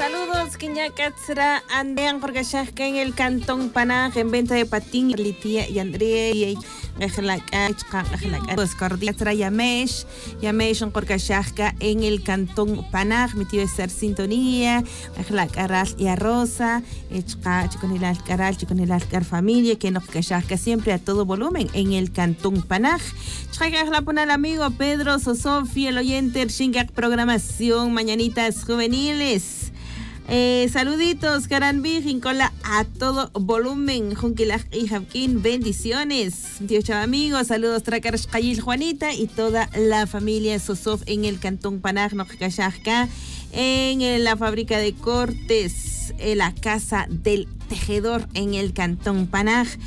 Saludos, Quiñacatzra, Andean, porque ya que en el Cantón Panaj, en venta de patín, Litia y Andrea, y Yamesh, en el Cantón Panaj, mi tío Estar Sintonía, y a Rosa, con el Alcar Familia, que nos cachasca siempre a todo volumen en el Cantón Panaj. La pone al amigo Pedro Sosofi, el oyente, Shingak Programación, Mañanitas Juveniles. Saluditos, Caranbijin, cola a todo volumen, Junkilaj y Javkin, bendiciones. Tío Chava amigos, saludos, Tracar Shkayil Juanita y toda la familia Sosof en el Cantón Panaj, Nojkashajka, en la fábrica de cortes, en la casa del tejedor en el Cantón Panaj.